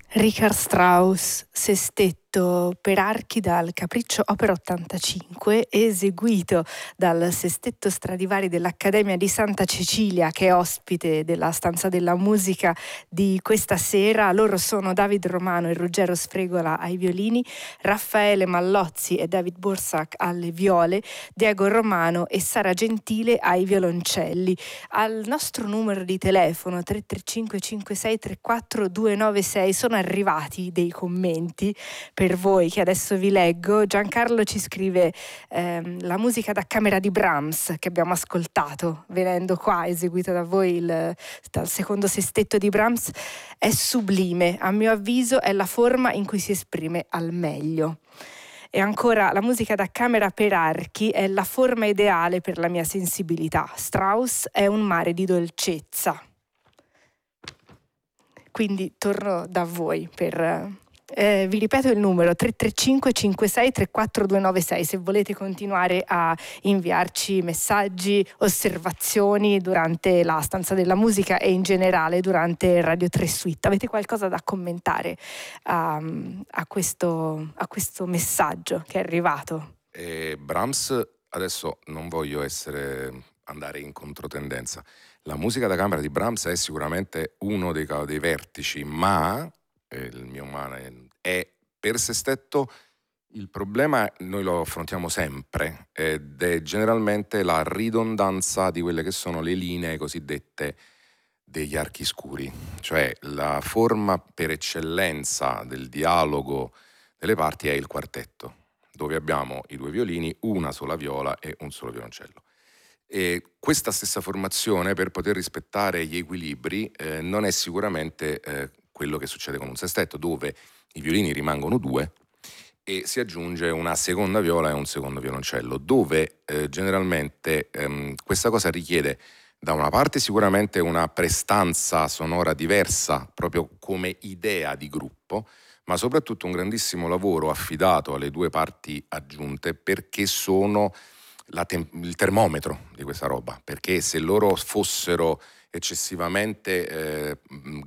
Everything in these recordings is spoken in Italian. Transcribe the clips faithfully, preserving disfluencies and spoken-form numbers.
Richard Strauss, Sestetto per archi dal Capriccio Opera ottantacinque, eseguito dal Sestetto Stradivari dell'Accademia di Santa Cecilia, che è ospite della Stanza della Musica di questa sera. Loro sono David Romano e Ruggero Sfregola ai violini, Raffaele Mallozzi e David Bursak alle viole, Diego Romano e Sara Gentile ai violoncelli. Al nostro numero di telefono tre tre cinque cinque sei tre quattro due nove sei sono arrivati dei commenti per voi che adesso vi leggo. Giancarlo ci scrive ehm, la musica da camera di Brahms che abbiamo ascoltato venendo qua, eseguita da voi il, dal secondo sestetto di Brahms, è sublime, a mio avviso è la forma in cui si esprime al meglio. E ancora, la musica da camera per archi è la forma ideale per la mia sensibilità. Strauss è un mare di dolcezza. Quindi torno da voi per... Eh, vi ripeto il numero tre tre cinque cinque sei tre quattro due nove sei se volete continuare a inviarci messaggi, osservazioni durante la Stanza della Musica e in generale durante Radio tre Suite. Avete qualcosa da commentare um, a, questo, a questo messaggio che è arrivato? Eh, Brahms, adesso non voglio essere andare in controtendenza, la musica da camera di Brahms è sicuramente uno dei, dei vertici, ma il mio male è per sestetto. Il problema noi lo affrontiamo sempre ed è generalmente la ridondanza di quelle che sono le linee cosiddette degli archi scuri, cioè la forma per eccellenza del dialogo delle parti è il quartetto, dove abbiamo i due violini, una sola viola e un solo violoncello. E questa stessa formazione, per poter rispettare gli equilibri, eh, non è sicuramente eh, quello che succede con un sestetto, dove i violini rimangono due e si aggiunge una seconda viola e un secondo violoncello, dove eh, generalmente ehm, questa cosa richiede da una parte sicuramente una prestanza sonora diversa, proprio come idea di gruppo, ma soprattutto un grandissimo lavoro affidato alle due parti aggiunte, perché sono la tem- il termometro di questa roba, perché se loro fossero eccessivamente eh,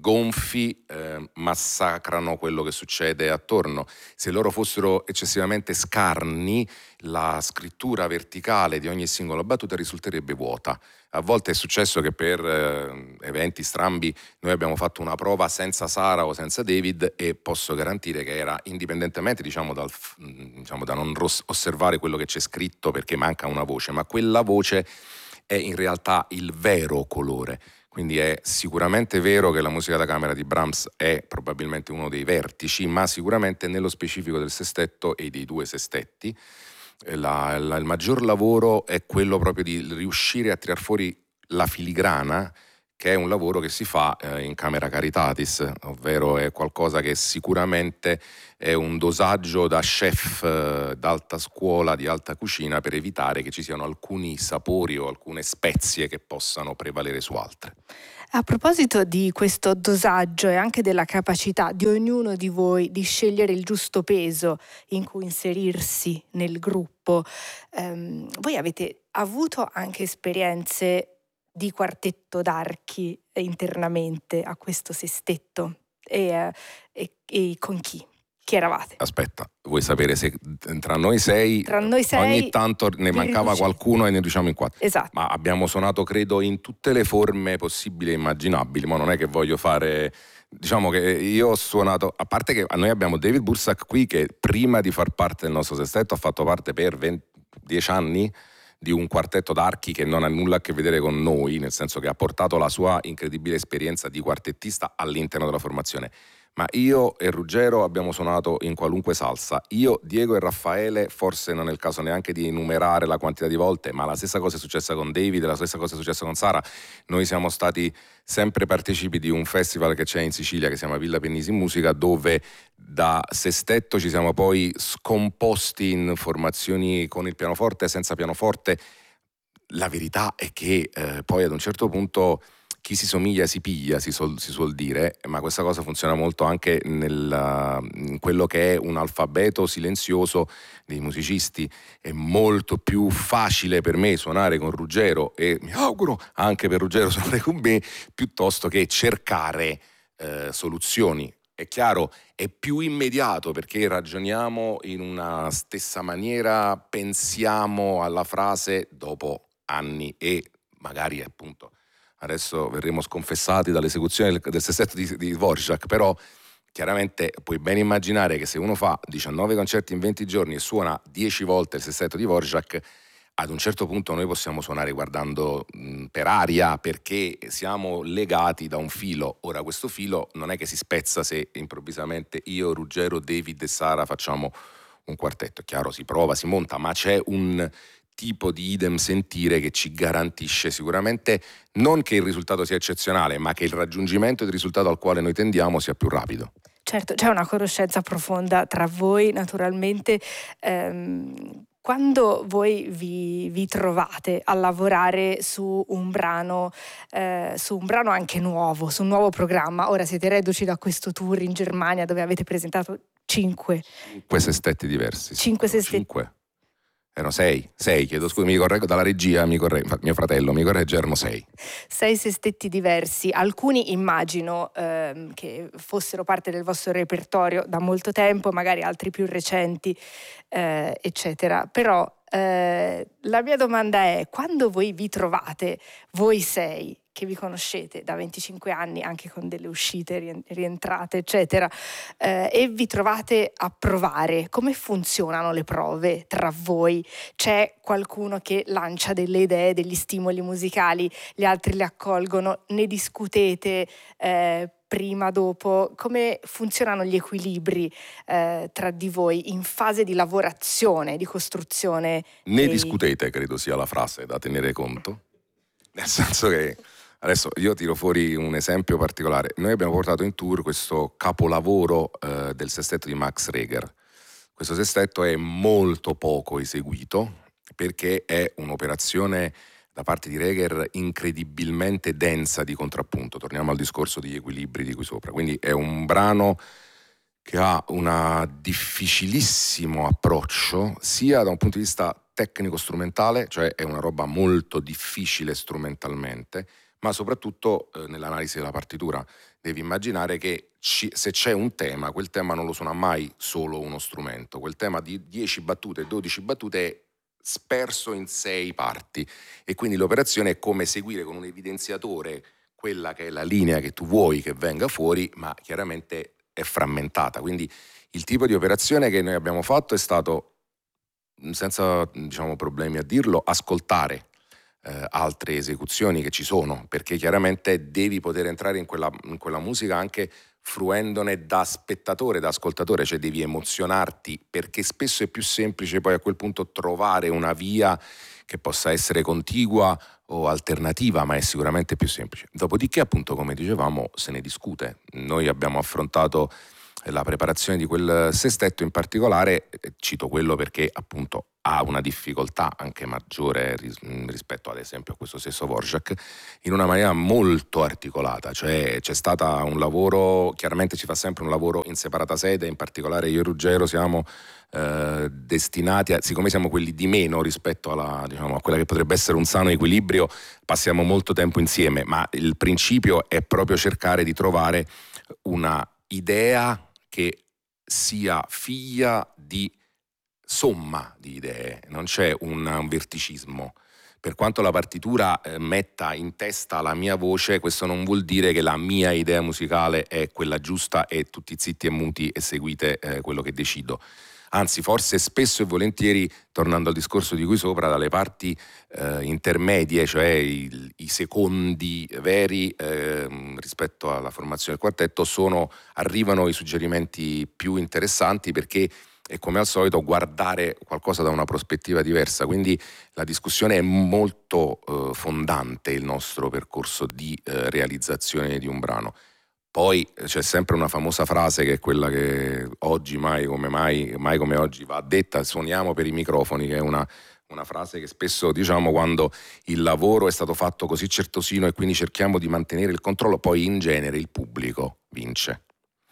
gonfi eh, massacrano quello che succede attorno. Se loro fossero eccessivamente scarni, la scrittura verticale di ogni singola battuta risulterebbe vuota. A volte è successo che per eh, eventi strambi noi abbiamo fatto una prova senza Sara o senza David e posso garantire che era, indipendentemente diciamo, dal, diciamo da non ros- osservare quello che c'è scritto perché manca una voce, ma quella voce è in realtà il vero colore. Quindi è sicuramente vero che la musica da camera di Brahms è probabilmente uno dei vertici, ma sicuramente nello specifico del sestetto e dei due sestetti la, la, il maggior lavoro è quello proprio di riuscire a tirar fuori la filigrana, che è un lavoro che si fa eh, in camera caritatis, ovvero è qualcosa che sicuramente è un dosaggio da chef eh, d'alta scuola, di alta cucina, per evitare che ci siano alcuni sapori o alcune spezie che possano prevalere su altre. A proposito di questo dosaggio e anche della capacità di ognuno di voi di scegliere il giusto peso in cui inserirsi nel gruppo, ehm, voi avete avuto anche esperienze di quartetto d'archi internamente a questo sestetto? E, eh, e, e con chi? Chi eravate? Aspetta, vuoi sapere se tra noi sei, Tra noi sei ogni tanto ne mancava riduci... qualcuno e ne riusciamo in quattro? Esatto. Ma abbiamo suonato credo in tutte le forme possibili e immaginabili, ma non è che voglio fare... Diciamo che io ho suonato, a parte che noi abbiamo David Bursak qui che prima di far parte del nostro sestetto ha fatto parte per venti, dieci anni di un quartetto d'archi che non ha nulla a che vedere con noi, nel senso che ha portato la sua incredibile esperienza di quartettista all'interno della formazione. Ma io e Ruggero abbiamo suonato in qualunque salsa. Io, Diego e Raffaele, forse non è il caso neanche di enumerare la quantità di volte, ma la stessa cosa è successa con David, la stessa cosa è successa con Sara. Noi siamo stati sempre partecipi di un festival che c'è in Sicilia che si chiama Villa Pennisi Musica, dove da sestetto ci siamo poi scomposti in formazioni con il pianoforte e senza pianoforte. La verità è che eh, poi ad un certo punto chi si somiglia si piglia, si, sol, si suol dire, ma questa cosa funziona molto anche nel, in quello che è un alfabeto silenzioso dei musicisti. È molto più facile per me suonare con Ruggero e mi auguro anche per Ruggero suonare con me, piuttosto che cercare eh, soluzioni è chiaro, è più immediato perché ragioniamo in una stessa maniera, pensiamo alla frase dopo anni e magari appunto adesso verremo sconfessati dall'esecuzione del, del sestetto di, di Dvorak, però chiaramente puoi ben immaginare che se uno fa diciannove concerti in venti giorni e suona dieci volte il sestetto di Dvorak, ad un certo punto noi possiamo suonare guardando mh, per aria, perché siamo legati da un filo. Ora questo filo non è che si spezza se improvvisamente io, Ruggero, David e Sara facciamo un quartetto. È chiaro, si prova, si monta, ma c'è un tipo di idem sentire che ci garantisce sicuramente non che il risultato sia eccezionale, ma che il raggiungimento del risultato al quale noi tendiamo sia più rapido. Certo, c'è una conoscenza profonda tra voi, naturalmente. Ehm, quando voi vi, vi trovate a lavorare su un brano, eh, su un brano anche nuovo, su un nuovo programma, ora siete reduci da questo tour in Germania dove avete presentato cinque. Cinque sestetti diversi. Sì. Cinque sestetti. Cinque. Erano sei, sei, chiedo scusa, mi correggo dalla regia, mi correggo, mio fratello mi corregge, erano sei. Sei sestetti diversi, alcuni immagino ehm, che fossero parte del vostro repertorio da molto tempo, magari altri più recenti, eh, eccetera. Però eh, la mia domanda è, quando voi vi trovate, voi sei, che vi conoscete da venticinque anni, anche con delle uscite, rientrate, eccetera, eh, e vi trovate a provare, come funzionano le prove tra voi? C'è qualcuno che lancia delle idee, degli stimoli musicali, gli altri li accolgono, ne discutete eh, prima, dopo? Come funzionano gli equilibri eh, tra di voi in fase di lavorazione, di costruzione? Ne dei... discutete, credo sia la frase da tenere conto, nel senso che adesso io tiro fuori un esempio particolare. Noi abbiamo portato in tour questo capolavoro eh, del sestetto di Max Reger. Questo sestetto è molto poco eseguito perché è un'operazione da parte di Reger incredibilmente densa di contrappunto. Torniamo al discorso degli equilibri di qui sopra. Quindi è un brano che ha un difficilissimo approccio sia da un punto di vista tecnico-strumentale, cioè è una roba molto difficile strumentalmente, ma soprattutto eh, nell'analisi della partitura. Devi immaginare che ci, se c'è un tema, quel tema non lo suona mai solo uno strumento, quel tema di dieci battute, dodici battute è sperso in sei parti e quindi l'operazione è come seguire con un evidenziatore quella che è la linea che tu vuoi che venga fuori, ma chiaramente è frammentata. Quindi il tipo di operazione che noi abbiamo fatto è stato, senza diciamo problemi a dirlo, ascoltare Eh, altre esecuzioni che ci sono, perché chiaramente devi poter entrare in quella, in quella musica anche fruendone da spettatore, da ascoltatore, cioè devi emozionarti, perché spesso è più semplice poi a quel punto trovare una via che possa essere contigua o alternativa, ma è sicuramente più semplice. Dopodiché, appunto, come dicevamo, se ne discute. Noi abbiamo affrontato la preparazione di quel sestetto in particolare, cito quello perché appunto ha una difficoltà anche maggiore ris- rispetto ad esempio a questo stesso Dvorak, in una maniera molto articolata, cioè c'è stata un lavoro, chiaramente si fa sempre un lavoro in separata sede, in particolare io e Ruggero siamo eh, destinati a, siccome siamo quelli di meno rispetto alla, diciamo, a quella che potrebbe essere un sano equilibrio, passiamo molto tempo insieme, ma il principio è proprio cercare di trovare una idea che sia figlia di somma di idee, non c'è un, un verticismo. Per quanto la partitura eh, metta in testa la mia voce, questo non vuol dire che la mia idea musicale è quella giusta e tutti zitti e muti e seguite eh, quello che decido. Anzi, forse spesso e volentieri, tornando al discorso di qui sopra, dalle parti eh, intermedie, cioè i, i secondi veri eh, rispetto alla formazione del quartetto, sono, arrivano i suggerimenti più interessanti, perché è come al solito guardare qualcosa da una prospettiva diversa, quindi la discussione è molto eh, fondante, il nostro percorso di eh, realizzazione di un brano. Poi c'è sempre una famosa frase che è quella che oggi mai come mai, mai come oggi va detta: suoniamo per i microfoni, che è una, una frase che spesso diciamo quando il lavoro è stato fatto così certosino e quindi cerchiamo di mantenere il controllo, poi in genere il pubblico vince.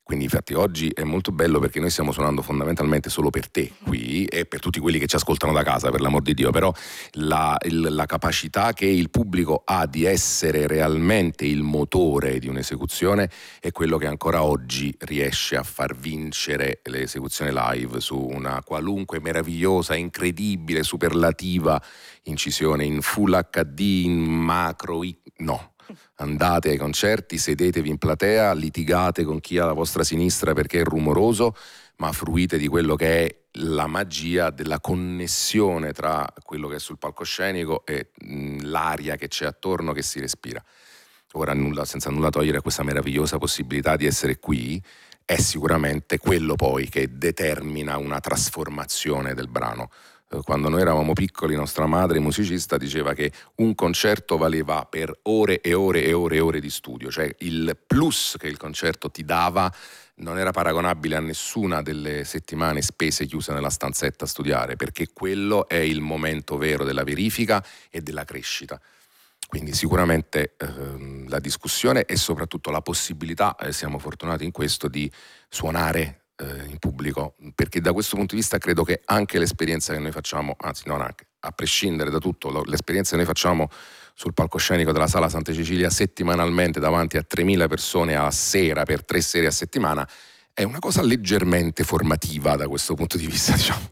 Quindi infatti oggi è molto bello perché noi stiamo suonando fondamentalmente solo per te qui e per tutti quelli che ci ascoltano da casa, per l'amor di Dio, però la, il, la capacità che il pubblico ha di essere realmente il motore di un'esecuzione è quello che ancora oggi riesce a far vincere l'esecuzione live su una qualunque meravigliosa, incredibile, superlativa incisione in Full acca di, in macro, no. Andate ai concerti, sedetevi in platea, litigate con chi è alla vostra sinistra perché è rumoroso, ma fruite di quello che è la magia della connessione tra quello che è sul palcoscenico e mh, l'aria che c'è attorno, che si respira. Ora, nulla, senza nulla togliere a questa meravigliosa possibilità di essere qui, è sicuramente quello poi che determina una trasformazione del brano. Quando noi eravamo piccoli, nostra madre musicista diceva che un concerto valeva per ore e ore e ore e ore di studio, cioè il plus che il concerto ti dava non era paragonabile a nessuna delle settimane spese chiuse nella stanzetta a studiare, perché quello è il momento vero della verifica e della crescita. Quindi sicuramente ehm, la discussione e soprattutto la possibilità, eh, siamo fortunati in questo, di suonare in pubblico, perché da questo punto di vista credo che anche l'esperienza che noi facciamo, anzi non anche, a prescindere da tutto, l'esperienza che noi facciamo sul palcoscenico della Sala Santa Cecilia settimanalmente davanti a tremila persone a sera per tre sere a settimana è una cosa leggermente formativa da questo punto di vista, diciamo.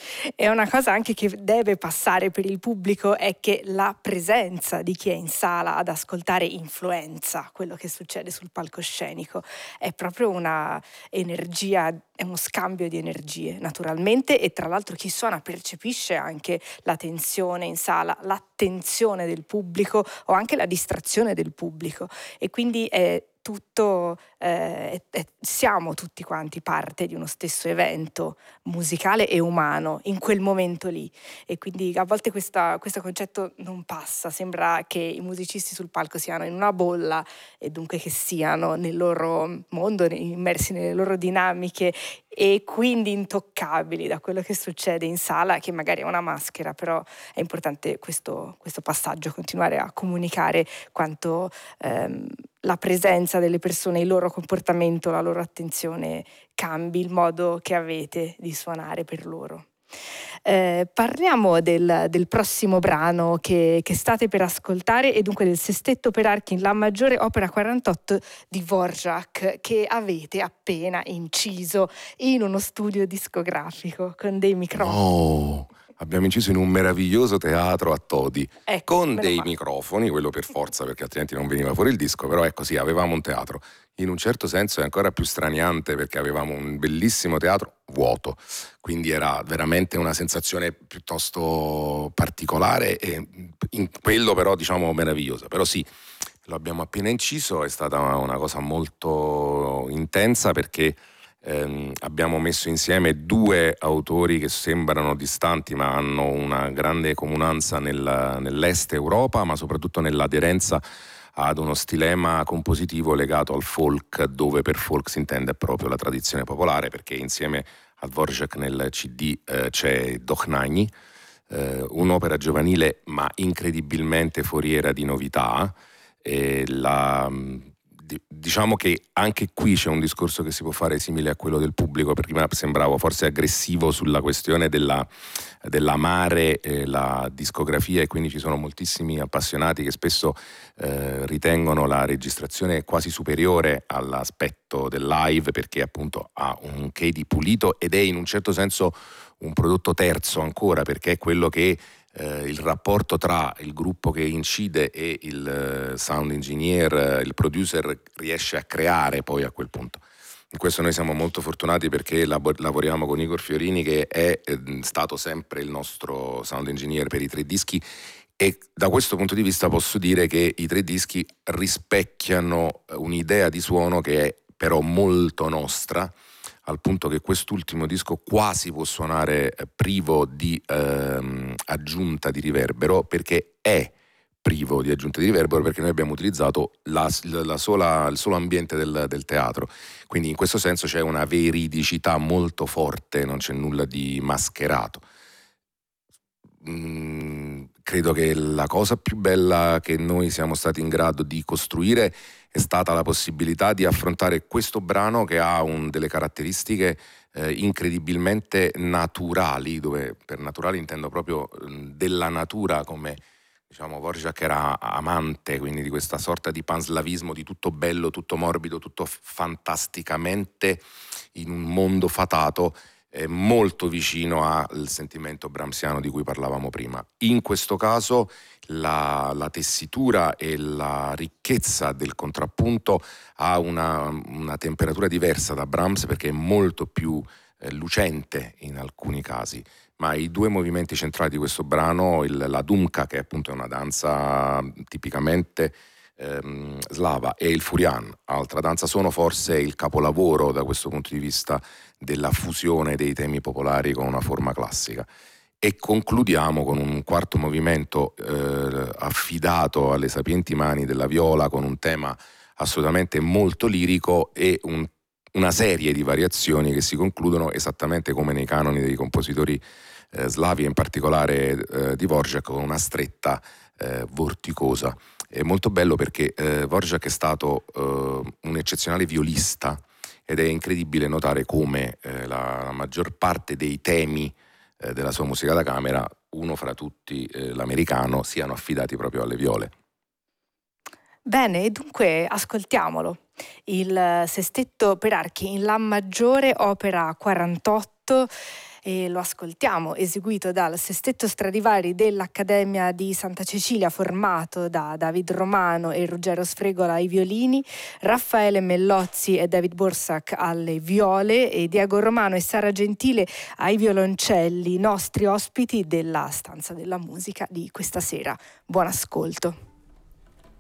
E una cosa anche che deve passare per il pubblico è che la presenza di chi è in sala ad ascoltare influenza quello che succede sul palcoscenico. È proprio una energia, è uno scambio di energie naturalmente, e tra l'altro chi suona percepisce anche la tensione in sala, l'attenzione del pubblico o anche la distrazione del pubblico, e quindi è tutto, eh, è, siamo tutti quanti parte di uno stesso evento musicale e umano in quel momento lì, e quindi a volte questa, questo concetto non passa, sembra che i musicisti sul palco siano in una bolla e dunque che siano nel loro mondo, immersi nelle loro dinamiche e quindi intoccabili da quello che succede in sala, che magari è una maschera, però è importante questo, questo passaggio, continuare a comunicare quanto ehm, la presenza delle persone, il loro comportamento, la loro attenzione cambi il modo che avete di suonare per loro. Eh, parliamo del, del prossimo brano che, che state per ascoltare, e dunque del sestetto per archi in La maggiore opera quarantotto di Dvorak, che avete appena inciso in uno studio discografico con dei microfoni. No, abbiamo inciso in un meraviglioso teatro a Todi, ecco, con dei male. microfoni, quello per forza, perché altrimenti non veniva fuori il disco, però ecco sì, avevamo un teatro. In un certo senso è ancora più straniante perché avevamo un bellissimo teatro vuoto, quindi era veramente una sensazione piuttosto particolare e in quello però diciamo meravigliosa. Però sì, lo abbiamo appena inciso, è stata una cosa molto intensa perché ehm, abbiamo messo insieme due autori che sembrano distanti ma hanno una grande comunanza nel, nell'est Europa, ma soprattutto nell'aderenza ad uno stilema compositivo legato al folk, dove per folk si intende proprio la tradizione popolare, perché insieme a Dvorak nel C D eh, c'è Dochnani, eh, un'opera giovanile ma incredibilmente foriera di novità. E la, diciamo che anche qui c'è un discorso che si può fare simile a quello del pubblico, perché prima sembravo forse aggressivo sulla questione della, dell'amare eh, la discografia, e quindi ci sono moltissimi appassionati che spesso eh, ritengono la registrazione quasi superiore all'aspetto del live, perché appunto ha un che di pulito ed è in un certo senso un prodotto terzo ancora, perché è quello che Uh, il rapporto tra il gruppo che incide e il uh, sound engineer, uh, il producer, riesce a creare poi a quel punto. In questo noi siamo molto fortunati perché lab- lavoriamo con Igor Fiorini, che è eh, stato sempre il nostro sound engineer per i tre dischi, e da questo punto di vista posso dire che i tre dischi rispecchiano un'idea di suono che è però molto nostra, al punto che quest'ultimo disco quasi può suonare privo di ehm, aggiunta di riverbero, perché è privo di aggiunta di riverbero, perché noi abbiamo utilizzato la, la sola, il solo ambiente del, del teatro. Quindi in questo senso c'è una veridicità molto forte, non c'è nulla di mascherato. Mm, credo che la cosa più bella che noi siamo stati in grado di costruire è stata la possibilità di affrontare questo brano che ha un, delle caratteristiche eh, incredibilmente naturali, dove per naturali intendo proprio eh, della natura, come diciamo Dvorak era amante, quindi di questa sorta di panslavismo, di tutto bello, tutto morbido, tutto f- fantasticamente in un mondo fatato, eh, molto vicino al sentimento brahmsiano di cui parlavamo prima. In questo caso la, la tessitura e la ricchezza del contrappunto ha una, una temperatura diversa da Brahms, perché è molto più eh, lucente in alcuni casi. Ma i due movimenti centrali di questo brano, il, la Dumka, che appunto è una danza tipicamente ehm, slava, e il Furian, altra danza, sono forse il capolavoro da questo punto di vista della fusione dei temi popolari con una forma classica. E concludiamo con un quarto movimento eh, affidato alle sapienti mani della viola, con un tema assolutamente molto lirico e un una serie di variazioni che si concludono esattamente come nei canoni dei compositori eh, slavi, e in particolare eh, di Dvorak, con una stretta eh, vorticosa. È molto bello perché eh, Dvorak è stato eh, un eccezionale violista, ed è incredibile notare come eh, la, la maggior parte dei temi eh, della sua musica da camera, uno fra tutti eh, l'americano, siano affidati proprio alle viole. Bene, e dunque ascoltiamolo. Il sestetto per archi in La maggiore, opera quarantotto, e lo ascoltiamo eseguito dal Sestetto Stradivari dell'Accademia di Santa Cecilia, formato da David Romano e Ruggero Sfregola ai violini, Raffaele Mellozzi e David Borsak alle viole e Diego Romano e Sara Gentile ai violoncelli, nostri ospiti della Stanza della Musica di questa sera. Buon ascolto.